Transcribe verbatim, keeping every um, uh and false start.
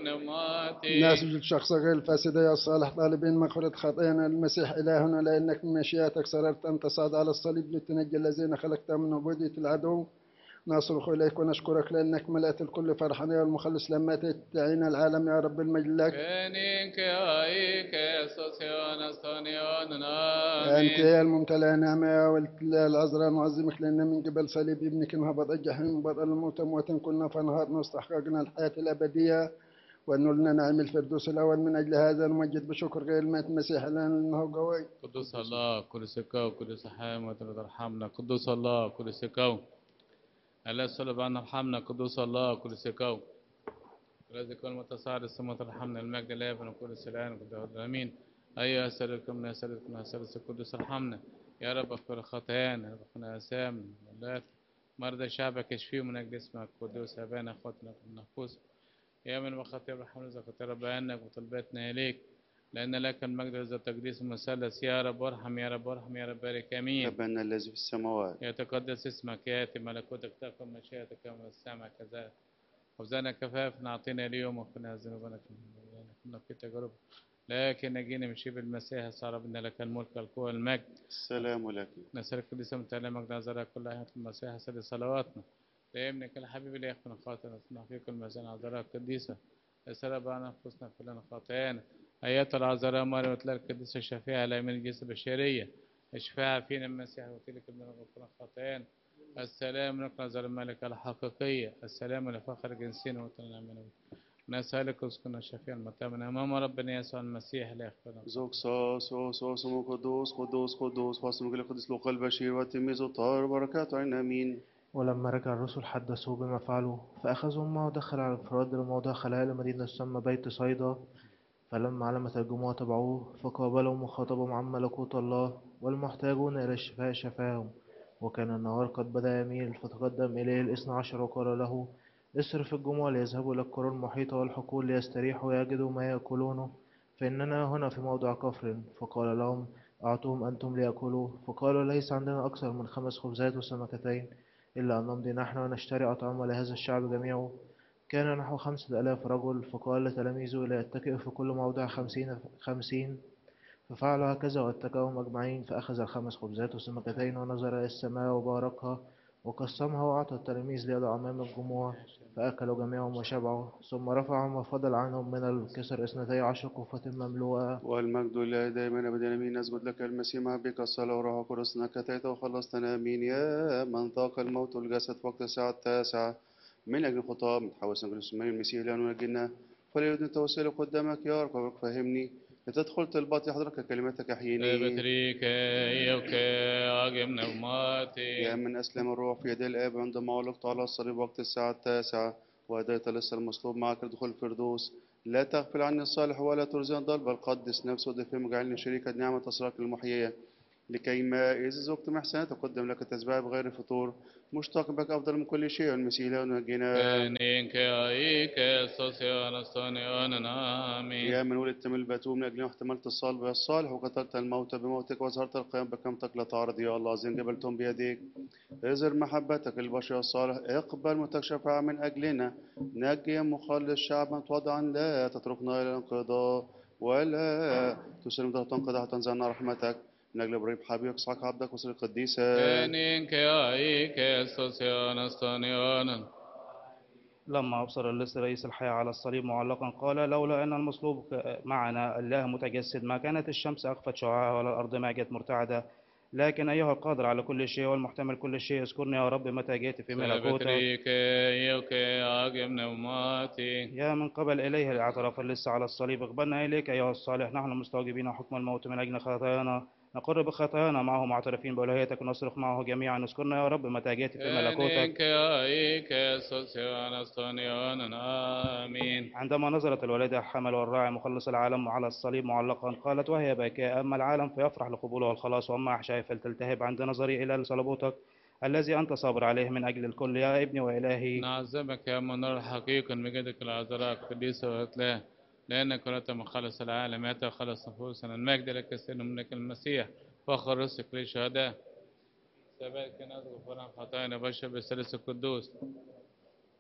ابن أماتي. نسجد شخص غير الفاسد يا الصالح طالبين مغفرة خطايانا. المسيح إلهنا لأنك من مشيئتك صررت أن تصعد على الصليب لتنجي الذين خلقت من عبودية العدو. نصرخ إليك ونشكرك لأنك ملأت الكل فرحا يا المخلص لما تتعين العالم يا رب المجد لك. كنين كأيك سوسيون استونيون أنت آمين. يا الممتلئ نعمة يا ولد العذراء نعظمك لأن من قبل صليب ابنك انهبط الجحيم وبطل الموت موتا كنا فانهارنا واستحققنا الحياة الأبدية ونلنا نعم الفردوس الأول. من أجل هذا نمجد بشكر غير المات المسيح لأن إنه قوي. قدوس الله كل سكاو كل سحامة ترحمنا. قدوس الله كل سكاو ألا صلب عنا ارحمنا. قدوس الله كل سكاو الذي كل متصاعد السماء ترحمنا. المجد لا يفنى كل سلام قدوس امين. ايها اسالكم من اسالكم اسالك القدوس ارحمنا يا رب. اغفر خطايانا ربنا اسام ولات مرضى شعبك اشفيهم من اجل اسمك. قدوس ابانا اخواتنا في النفوس يا من وخطير رحمنا زكاة رب عنك وطلبتنا اليك لان لك المجد والتقديس المثلث. يا رب ارحم يا رب ارحم يا رب بارك امين. أبانا الذي في السماوات يتقدس اسمك ياتي ملكوتك تكن مشيئتك كما في السماء كذلك. خبزنا كفاف نعطينا اليوم وقنا ذنوبنا كنا في تجربة لكن نجينا من شيب المسيح صار بنا لك الملك القوة المجد. السلام لك. نسألك كل سنة وانت مجد نظرك كل آيات المسيح سل صلواتنا لابنك الحبيب اللي يغفر خاطرنا في كل مزان عذراء القديسة اسأل بنا أنفسنا كلنا خاطئانا. آيات العذراء مريم وتلاقي القديسة الشفيعة لا من الجنس البشرية اشفاع فينا المسيح وتلك ابن غفران خاطئانا. السلام لك نظر الملكة الحقيقية. السلام لفخر جنسين وتنعمنا. نسألك اسكن الشفيع المتامن أمام ربنا يسوع المسيح لا يخفنا. زوج صاص صاص اسمه قدوس قدوس قدوس خاصم كل قدس لوقا البشير والتلميذ الطاهر بركاته عين امين. ولما رجع الرسل حدثوه بما فعلوا فأخذوا معه ودخل على الانفراد لموضع خلاء لمدينة تسمى بيت صيدا. فلما علمت الجموع تبعوه فقابلهم وخاطبهم عن ملكوت الله والمحتاجون إلى الشفاء شفاهم. وكان النهار قد بدأ يميل فتقدم إليه الاثنى عشر وقال له اصرف الجموع ليذهبوا إلى القرى المحيطة والحقول ليستريحوا ويجدوا ما يأكلونه فإننا هنا في موضع كفر. فقال لهم أعطوهم أنتم ليأكلوا. فقالوا ليس عندنا أكثر من خمس خبزات وسمكتين إلا أن نمضي نحن ونشتري أطعمة لهذا الشعب جميعه. كان نحو خمسة آلاف رجل. فقال لتلاميذه ليتكئوا في كل موضع خمسين خمسين. ففعلوا هكذا واتكأوا مجمعين. فأخذ الخمس خبزات والسمكتين ونظر إلى السماء وباركها وقسمها وأعطى التلاميذ ليضع أمام الجموع فأكلوا جميعهم وشبعوا. ثم رفعهم وفضل عنهم من الكسر اثنتي عشر كفة مملوءة. والمجد لله دائما ابدا امين. نسجد لك المسيح مع بك الصلاه وروح قدسنا كتيت وخلصتنا امين. يا من ذاق الموت والجسد وقت الساعه التاسعه من اجل الخطاه متحوسا جسمين المسيح لان ونجينا فليدن التوسل قدامك يا رب فهمني لتدخل طلبات يحضرك كلمتك احييني. بتريك يوك أجمنا وماتي. يا من أسلم الروح في يدي الآب عندما علقت على الصليب وقت الساعة التاسعة وأديت لسه المصلوب معك لدخول الفردوس. لا تغفل عني الصالح ولا ترزقني ضل بل قدس نفسي ودفهم واجعلني شريكا نعمة أسرارك المحيية لكي ما إذا زوجت محسنات أقدم لك تسبيح بغير فطور مشتاق بك أفضل من كل شيء والمسيح لا ونجينا. كنين كأيك سوسيون استونيون آمين. يا من ولدت من البتول من أجل احتملت الصلب الصالح وقتلت الموت بموتك وظهرت القيام بكرامتك لا تعرض يا الله عظيم جبلتهم بيديك. اظهر محبتك للبشر الصالح اقبل متشفع من أجلنا نجي مخلص شعبا وضعا لا تتركنا إلى الانقضاء ولا تسلم ضغطا قضاء تنزعنا رحمتك من أجل إبراهيم حبيبك إسحاق عبدك وسر القديسة. كنين كأيك سوسيون استونيون. لما أبصر اللص رئيس الحياة على الصليب معلقا قال لولا أن المصلوب معنا الله متجسد ما كانت الشمس أخفت شعاعها ولا الأرض معجت مرتعدة. لكن أيها القادر على كل شيء والمحتمل كل شيء اذكرني يا رب متى جئت في ملكوتك. بتريك يوك أجمنا وماتي. يا من قبل إليه الاعتراف اللص على الصليب اقبلنا إليك أيها الصالح نحن مستوجبين حكم الموت من أجل خطايانا نقر بخطايانا معه معترفين بألوهيتك ونصرخ معه جميعا اذكرنا يا رب متى جئت في ملكوتك. كنين كأيك سوسيون استونيون آمين. عندما نظرت الوالدة حمل والراعي مخلص العالم على الصليب معلقا قالت وهي باكية أما العالم فيفرح لقبوله الخلاص وأما أحشائي فلتلتهب عند نظري إلى صلبوتك الذي أنت صابر عليه من أجل الكل يا ابني وإلهي. نعظمك يا منار الحقيقة مجدك العذراء القديسة وإطلاع لأنك أنت مخلص العالم أنت خلص نفوسنا المجد لك السلم منك المسيح فخر رزقك للشهداء سبالك نازل فرح خطايانا بشر بالثالث القدوس